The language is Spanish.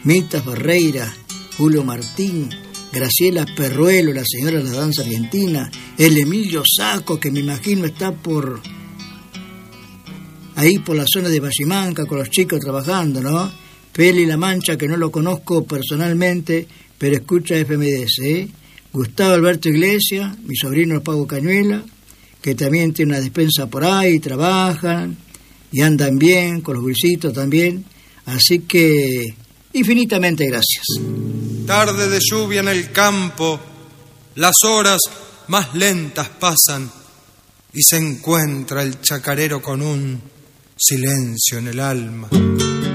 Mita Ferreira, Julio Martín, Graciela Perruelo, la señora de la danza argentina, el Emilio Saco, que me imagino está ahí por la zona de Vallimanca con los chicos trabajando, ¿no? Peli La Mancha, que no lo conozco personalmente, pero escucha FMDS, ¿eh? Gustavo Alberto Iglesias, mi sobrino Pago Cañuela, que también tiene una despensa por ahí, trabajan y andan bien, con los bolsitos también. Así que, infinitamente gracias. Tarde de lluvia en el campo, las horas más lentas pasan y se encuentra el chacarero con un silencio en el alma.